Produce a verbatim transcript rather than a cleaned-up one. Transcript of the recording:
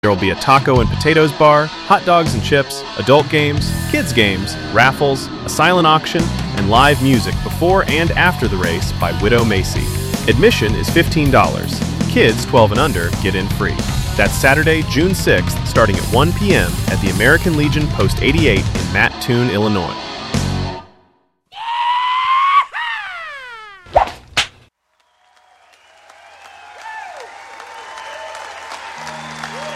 There will be a taco and potatoes bar, hot dogs and chips, adult games, kids games, raffles, a silent auction, and live music before and after the race by Widow Macy. Admission is fifteen dollars. Kids twelve and under get in free. That's Saturday, June sixth, starting at one p.m. at the American Legion Post eighty-eight in Mattoon, Illinois.